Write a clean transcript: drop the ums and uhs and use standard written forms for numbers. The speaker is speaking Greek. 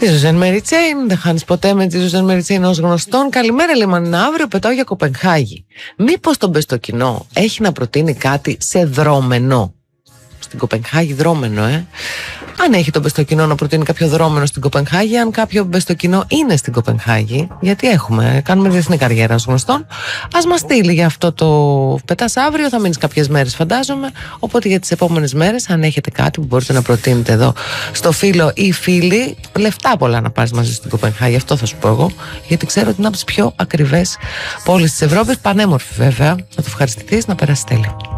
Η Ζουζέν Μεριτσέιν, δεν χάνεις ποτέ με τη Ζουζέν Μεριτσέιν ως γνωστόν. Καλημέρα, Λιμανίνα, αύριο πετάω για Κοπενχάγη. Μήπως τον πες στο κοινό έχει να προτείνει κάτι σε δρόμενο? Στην Κοπενχάγη δρόμενο, Αν έχει τον Μπεστοκοινό να προτείνει κάποιο δρόμενο στην Κοπενχάγη, αν κάποιο Μπεστοκοινό είναι στην Κοπενχάγη, γιατί κάνουμε διεθνή καριέρα ως γνωστόν, ας μας στείλει για αυτό το πετάς αύριο. Θα μείνεις κάποιες μέρες, φαντάζομαι. Οπότε για τις επόμενες μέρες, αν έχετε κάτι που μπορείτε να προτείνετε εδώ στο φίλο ή φίλη, λεφτά πολλά να πάρεις μαζί στην Κοπενχάγη, αυτό θα σου πω εγώ, γιατί ξέρω ότι είναι από τις πιο ακριβές πόλεις της Ευρώπης. Πανέμορφη βέβαια. Να το ευχαριστηθείς, να περάσει τέλεια.